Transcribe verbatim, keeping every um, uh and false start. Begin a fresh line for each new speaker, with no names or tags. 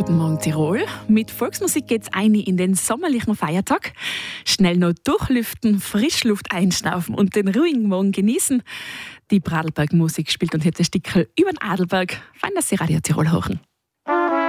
Guten Morgen Tirol. Mit Volksmusik geht's ein in den sommerlichen Feiertag. Schnell noch durchlüften, Frischluft einschnaufen und den ruhigen Morgen genießen. Die Pradlberg Musik spielt uns jetzt ein Stückchen über den Adelberg. Fein, dass Sie Radio Tirol hören.